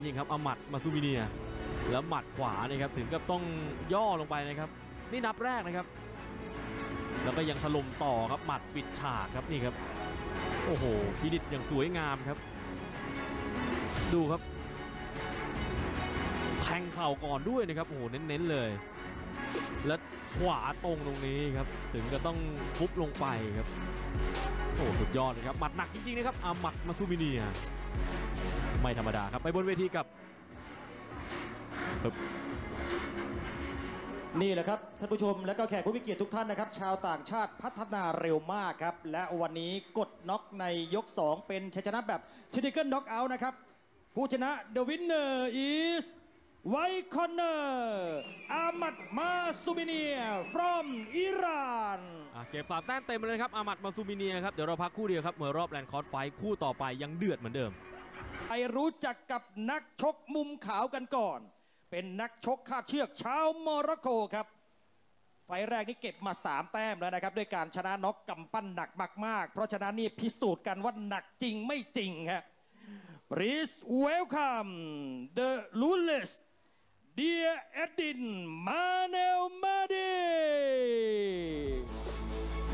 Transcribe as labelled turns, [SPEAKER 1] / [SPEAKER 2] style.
[SPEAKER 1] นี่ครับอามัดมาซูมิเนียแล้วหมัดขวานี่ครับถึงกับต้องย่อลงไปนะครับนี่นับแรกนะครับแล้วก็ยังถล่มต่อครับหมัดปิดฉากครับนี่ครับโอ้โหพินิจอย่างสวยงามครับดูครับแทงเข่าก่อนด้วยนะครับโอ้โหเน้นๆเลยแล้วขวาตรงนี้ครับถึงก็ต้องทุบลงไปครับโอ้สุดยอดเลยครับหมัดหนักจริงๆนะครับอามัดมาซูมิเนียไม่ธรรมดาครับไปบนเวทีกับ
[SPEAKER 2] นี่แหละครับท่านผู้ชมและก็แขกผู้มีเกียรติทุกท่านนะครับชาวต่างชาติพัฒนาเร็วมากครับและวันนี้กดน็อกในยก 2 เป็นชัยชนะแบบเทคนิคน็อกเอาท์นะครับผู้ชนะ The winner is White Corner อามัดมาซูมิเนีย from อิหร่าน
[SPEAKER 1] เก็บ3 แต้มเต็มเลยครับอามัดมาซูมิเนียครับเดี๋ยวเราพักคู่เดียวครับเมื่อรอบแลนด์คอร์สไฟท์คู่ต่อไปยังเดือดเหมือนเดิม
[SPEAKER 2] ไปรู้จักกับนักชกมุมขาวกันก่อนเป็นนักชกคาดเชือกชาวโมร็อกโกครับไฟแรกนี่เก็บมา3 แต้มแล้วนะครับด้วยการชนะน็อกกำปั้นหนักมากๆเพราะฉะนั้นนี่พิสูจน์กันว่าหนักจริงไม่จริงฮะ Please welcome the ruthless Dear Edin Manel Madi